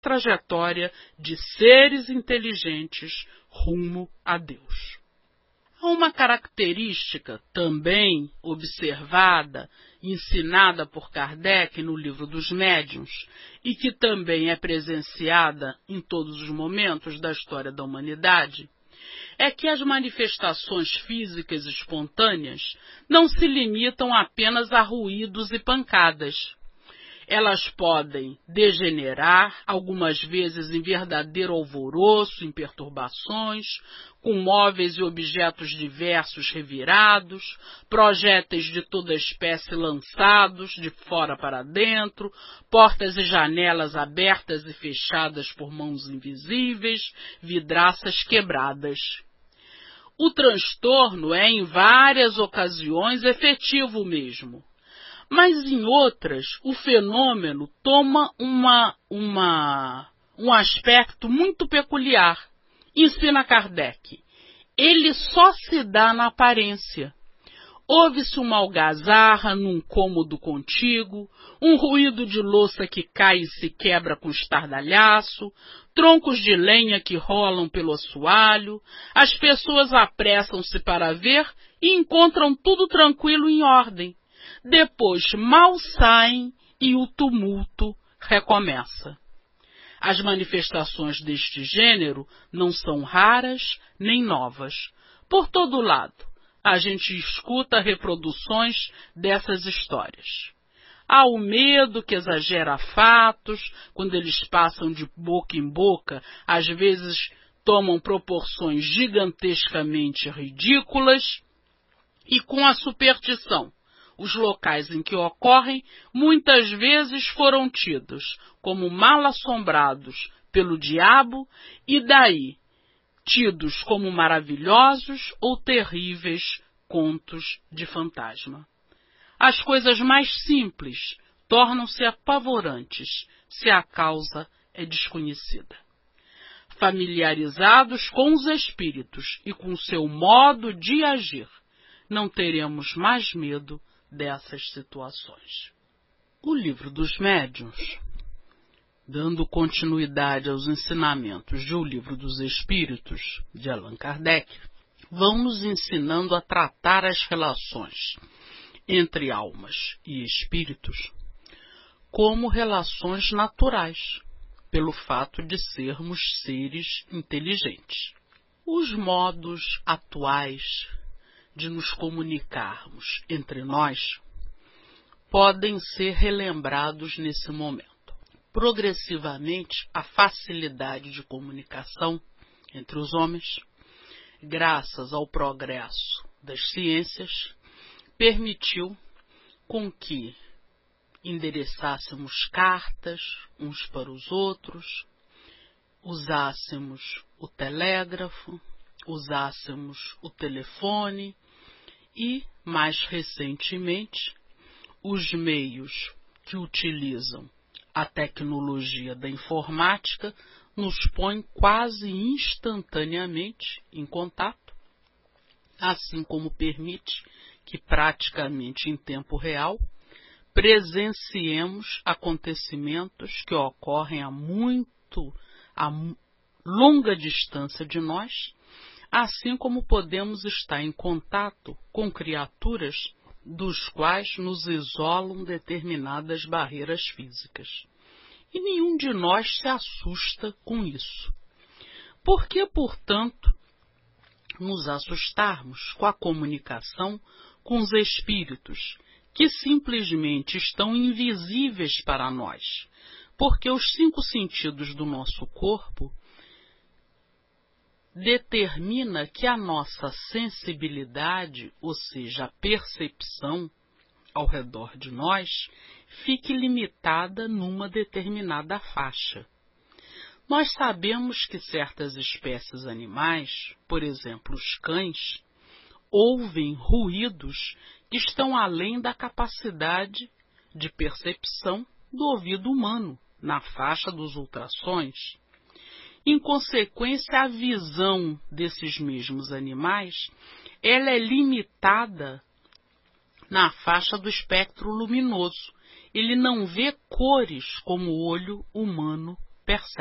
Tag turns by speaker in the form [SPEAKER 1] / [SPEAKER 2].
[SPEAKER 1] trajetória de seres inteligentes rumo a Deus. Há uma característica também observada, ensinada por Kardec no Livro dos Médiuns, e que também é presenciada em todos os momentos da história da humanidade, é que as manifestações físicas espontâneas não se limitam apenas a ruídos e pancadas. Elas podem degenerar, algumas vezes em verdadeiro alvoroço, em perturbações, com móveis e objetos diversos revirados, projéteis de toda espécie lançados de fora para dentro, portas e janelas abertas e fechadas por mãos invisíveis, vidraças quebradas. O transtorno é, em várias ocasiões, efetivo mesmo. Mas em outras, o fenômeno toma um aspecto muito peculiar. Ensina Kardec. Ele só se dá na aparência. Ouve-se uma algazarra num cômodo contíguo, um ruído de louça que cai e se quebra com estardalhaço, troncos de lenha que rolam pelo assoalho, as pessoas apressam-se para ver e encontram tudo tranquilo em ordem. Depois mal saem e o tumulto recomeça. As manifestações deste gênero não são raras nem novas. Por todo lado, a gente escuta reproduções dessas histórias. Há o medo que exagera fatos, quando eles passam de boca em boca, às vezes tomam proporções gigantescamente ridículas, e com a superstição. Os locais em que ocorrem muitas vezes foram tidos como mal assombrados pelo diabo e daí tidos como maravilhosos ou terríveis contos de fantasma. As coisas mais simples tornam-se apavorantes se a causa é desconhecida. Familiarizados com os espíritos e com seu modo de agir, não teremos mais medo dessas situações. O Livro dos Médiuns, dando continuidade aos ensinamentos de O Livro dos Espíritos, de Allan Kardec, vão nos ensinando a tratar as relações entre almas e espíritos como relações naturais, pelo fato de sermos seres inteligentes. Os modos atuais de nos comunicarmos entre nós podem ser relembrados nesse momento. Progressivamente, a facilidade de comunicação entre os homens, graças ao progresso das ciências, permitiu com que endereçássemos cartas uns para os outros, usássemos o telégrafo, usássemos o telefone e, mais recentemente, os meios que utilizam a tecnologia da informática nos põem quase instantaneamente em contato, assim como permite que praticamente em tempo real presenciemos acontecimentos que ocorrem a longa distância de nós, assim como podemos estar em contato com criaturas dos quais nos isolam determinadas barreiras físicas. E nenhum de nós se assusta com isso. Por que, portanto, nos assustarmos com a comunicação com os espíritos, que simplesmente estão invisíveis para nós? Porque os 5 sentidos do nosso corpo determina que a nossa sensibilidade, ou seja, a percepção ao redor de nós, fique limitada numa determinada faixa. Nós sabemos que certas espécies animais, por exemplo os cães, ouvem ruídos que estão além da capacidade de percepção do ouvido humano, na faixa dos ultrassons. Em consequência, a visão desses mesmos animais, ela é limitada na faixa do espectro luminoso. Ele não vê cores como o olho humano percebe.